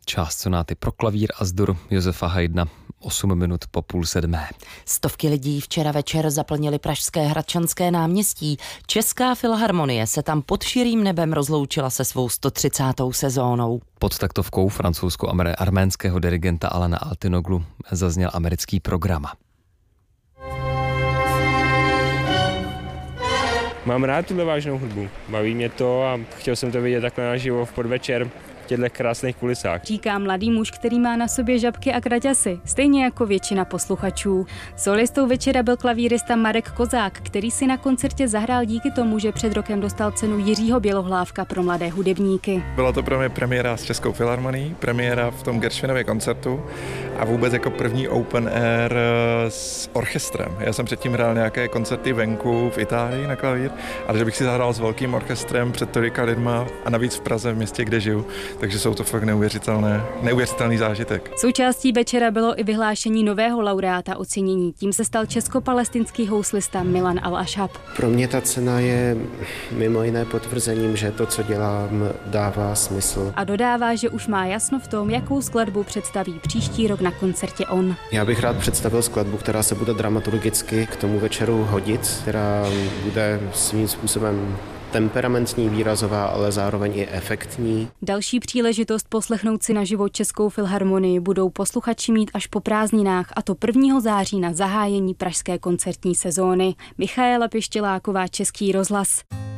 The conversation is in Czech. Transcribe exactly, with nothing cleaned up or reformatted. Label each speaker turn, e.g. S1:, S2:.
S1: část sonáty pro klavír a zdur Josefa Haydna, osm minut po půl sedmé.
S2: Stovky lidí včera večer zaplnili pražské Hradčanské náměstí. Česká filharmonie se tam pod širým nebem rozloučila se svou sto třicátou sezónou.
S1: Pod taktovkou francouzsko-arménského dirigenta Alana Altinoglu zazněl americký program.
S3: Mám rád tuhle vážnou hudbu, baví mě to a chtěl jsem to vidět takhle naživo v podvečer v těchto krásných kulisách.
S4: Říká mladý muž, který má na sobě žabky a kraťasy, stejně jako většina posluchačů. Solistou večera byl klavírista Marek Kozák, který si na koncertě zahrál díky tomu, že před rokem dostal cenu Jiřího Bělohlávka pro mladé hudebníky.
S5: Byla to pro mě premiéra s Českou filharmonií, premiéra v tom Gershwinově koncertu a vůbec jako první open air s orchestrem. Já jsem předtím hrál nějaké koncerty venku v Itálii na klavír, ale že bych si zahrál s velkým orchestrem před tolika lidma a navíc v Praze, v městě, kde žiju. Takže jsou to fakt neuvěřitelné, neuvěřitelný zážitek.
S4: Součástí večera bylo i vyhlášení nového laureáta ocenění. Tím se stal česko-palestinský houslista Milan Al-Ashab.
S6: Pro mě ta cena je mimo jiné potvrzením, že to, co dělám, dává smysl.
S4: A dodává, že už má jasno v tom, jakou skladbu představí příští rok na koncertě on.
S6: Já bych rád představil skladbu, která se bude dramaturgicky k tomu večeru hodit, která bude svým způsobem temperamentní, výrazová, ale zároveň i efektní.
S4: Další příležitost poslechnout si naživo Českou filharmonii budou posluchači mít až po prázdninách, a to prvního září na zahájení pražské koncertní sezóny. Michaela Pištěláková, Český rozhlas.